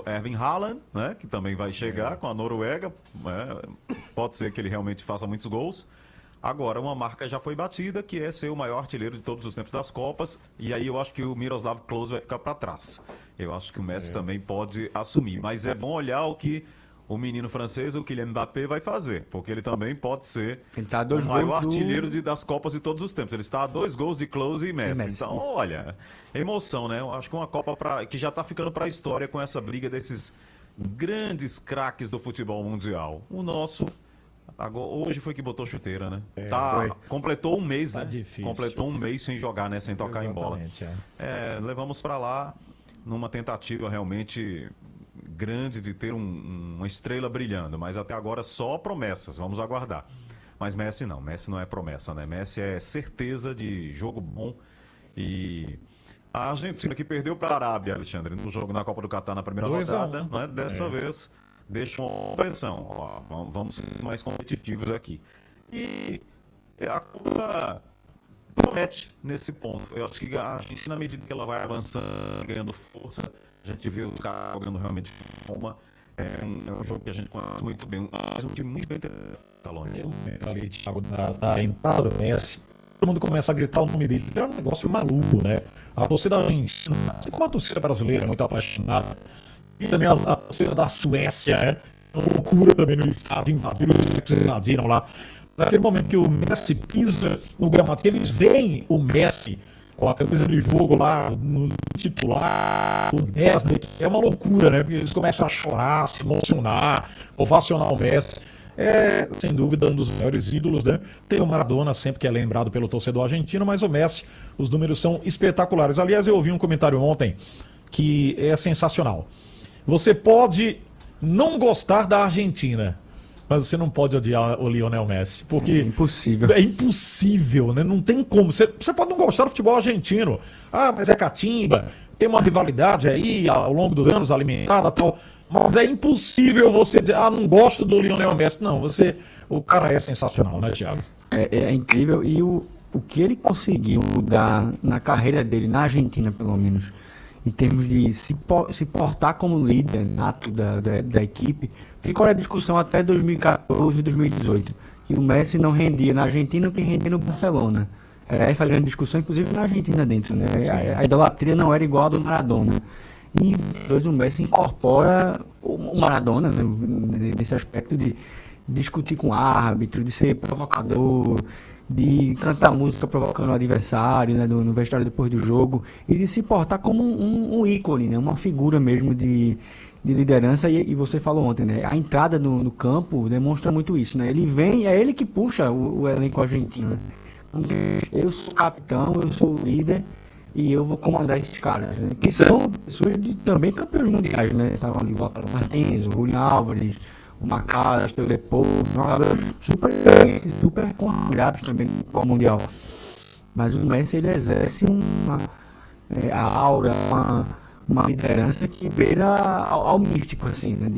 Erling Haaland, né, que também vai chegar com a Noruega, né, pode ser que ele realmente faça muitos gols. Agora, uma marca já foi batida, que é ser o maior artilheiro de todos os tempos das Copas, e aí eu acho que o Miroslav Klose vai ficar para trás. Eu acho que o Messi também pode assumir, mas é bom olhar o que o menino francês, o Kylian Mbappé, vai fazer, porque ele também pode ser o maior artilheiro das Copas de todos os tempos. Ele está a 2 gols de Klose e Messi. Então, olha, emoção, né? Eu acho que uma Copa que já está ficando para a história com essa briga desses grandes craques do futebol mundial. O nosso... Agora, hoje foi que botou chuteira, né? Completou um mês, né? Difícil. Completou um mês sem jogar, né? Sem tocar em bola. Levamos para lá numa tentativa realmente grande de ter uma estrela brilhando, mas até agora só promessas, vamos aguardar. Mas Messi não é promessa, né? Messi é certeza de jogo bom. E a Argentina que perdeu para a Arábia, Alexandre, no jogo na Copa do Catar na primeira rodada, né? Dessa vez deixa uma pressão. Ó, vamos ser mais competitivos aqui. E a Copa promete nesse ponto. Eu acho que a Argentina, na medida que ela vai avançando, ganhando força, a gente vê os caras jogando realmente de forma. É um jogo que a gente conhece muito bem. Mas um time muito bem talônico. Ali, Thiago, da entrada do Messi, todo mundo começa a gritar o nome dele. É um negócio maluco, né? A torcida argentina, assim como a torcida brasileira, é muito apaixonada. E também a torcida da Suécia, né? Uma loucura também no estádio, invadiram lá. Naquele momento que o Messi pisa no gramado, que eles veem o Messi com a camisa de jogo lá, no titular, o Messi, é uma loucura, né? Porque eles começam a chorar, se emocionar, ovacionar o Messi. É, sem dúvida, um dos maiores ídolos, né? Tem o Maradona sempre que é lembrado pelo torcedor argentino, mas o Messi, os números são espetaculares. Aliás, eu ouvi um comentário ontem que é sensacional. Você pode não gostar da Argentina, mas você não pode odiar o Lionel Messi, porque é impossível, né? Não tem como. Você pode não gostar do futebol argentino, mas é catimba, tem uma rivalidade aí ao longo dos anos alimentada e tal, mas é impossível você dizer, não gosto do Lionel Messi. Não, o cara é sensacional, né, Thiago? É incrível, e o que ele conseguiu dar na carreira dele, na Argentina pelo menos, em termos de se portar como líder nato da equipe. Ficou a discussão até 2014, 2018, que o Messi não rendia na Argentina o que rendia no Barcelona. Essa grande discussão, inclusive na Argentina dentro, né? A idolatria não era igual a do Maradona. E depois o Messi incorpora o Maradona, né? Nesse aspecto de discutir com o árbitro, de ser provocador, de cantar música provocando o adversário, né, no vestiário depois do jogo, e de se portar como um ícone, né, uma figura mesmo de liderança. E você falou ontem, né, a entrada no campo demonstra muito isso, né, ele vem, é ele que puxa o elenco argentino, né? Eu sou o capitão, eu sou o líder e eu vou comandar esses caras, né, que são pessoas também campeões mundiais, né, estavam ali o Lautaro Martínez, o Julián Álvares, o Macalester, o Depou, jogadores super consagrados também no Mundial. Mas o Messi, ele exerce a aura, uma liderança que beira ao místico, assim, né,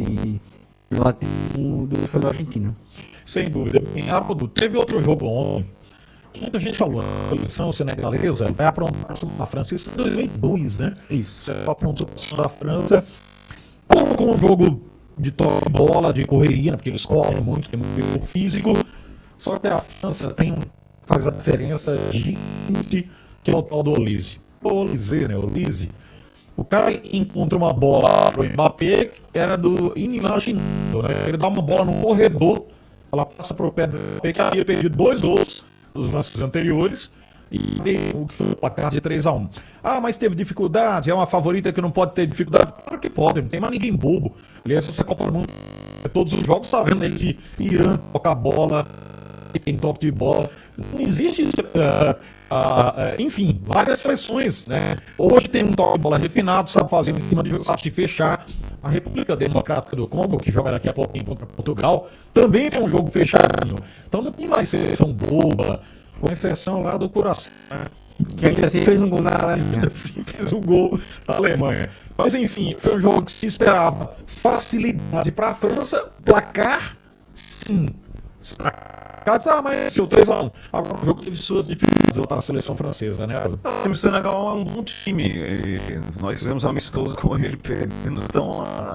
do futebol argentino. Sem dúvida. Teve outro jogo ontem, que muita gente falou, a seleção senegalesa vai aprontar a França, isso em 2002, né? Isso. Você aprontou a França com um jogo de toque bola, de correria, né, porque eles correm muito, tem muito físico, só que a França faz a diferença gigante, que é o tal do Olise. O Olise. O cara encontra uma bola pro Mbappé, que era do inimaginável, né? Ele dá uma bola no corredor, ela passa pro pé do Mbappé, que havia perdido 2 gols nos lances anteriores, e o que foi o placar de 3-1. Mas teve dificuldade, é uma favorita que não pode ter dificuldade. Claro que pode, não tem mais ninguém bobo. Aliás, essa Copa do Mundo, todos os jogos, tá vendo aí que Irã toca a bola, tem toque de bola. Não existe isso. Enfim, várias seleções, né? Hoje tem um toque de bola refinado, sabe fazer em cima de jogo, sabe se fechar. A República Democrática do Congo, que joga daqui a pouquinho contra Portugal, também tem um jogo fechadinho. Então não tem mais seleção boba, com exceção lá do coração. Que ainda assim fez um gol na Alemanha. Fez um gol na Alemanha. Mas enfim, foi um jogo que se esperava facilidade para a França, placar, sim. Mas seu 3-1. Agora o jogo teve suas dificuldades para a seleção francesa, né? O Senegal é um bom time. Nós fizemos amistoso com ele, perdemos. Então